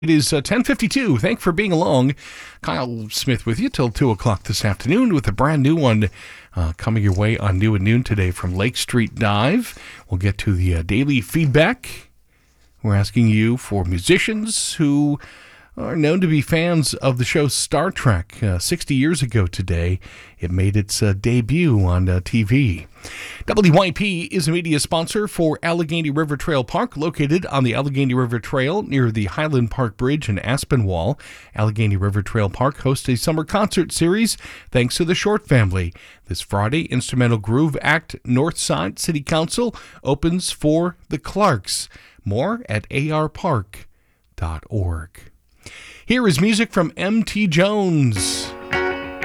It is 10:52. Thanks for being along. Kyle Smith with you till 2 o'clock this afternoon with a brand new one coming your way on New and Noon today from Lake Street Dive. We'll get to the daily feedback. We're asking you for musicians who are known to be fans of the show Star Trek. 60 years ago today, it made its debut on TV. WYP is a media sponsor for Allegheny River Trail Park, located on the Allegheny River Trail near the Highland Park Bridge in Aspinwall. Allegheny River Trail Park hosts a summer concert series thanks to the Short family. This Friday, Instrumental Groove Act Northside City Council opens for the Clarks. More at arpark.org. Here is music from M.T. Jones.